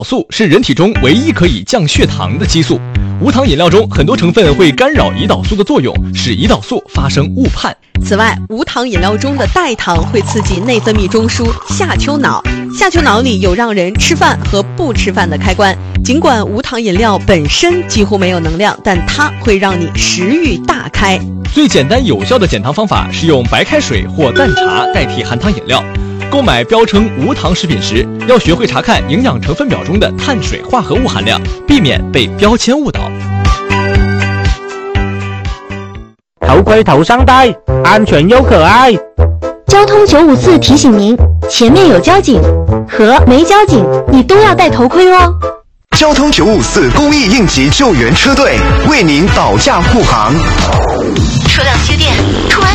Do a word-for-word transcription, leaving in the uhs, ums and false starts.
素是人体中唯一可以降血糖的激素。无糖饮料中很多成分会干扰胰岛素的作用，使胰岛素发生误判。 此外，无糖饮料中的代糖会刺激内分泌中枢下丘脑，下丘脑里有让人吃饭和不吃饭的开关。尽管无糖饮料本身几乎没有能量，但它会让你食欲大开。 最简单有效的减糖方法是用白开水或淡茶代替含糖饮料。购买标称无糖食品时，要学会查看营养成分表中的碳水化合物含量，避免被标签误导。 头盔头上戴，安全又可爱。 交通九五四提醒您，前面有交警和没交警，你都要戴头盔哦。 交通九五四公益应急救援车队为您保驾护航。 车辆接电，突然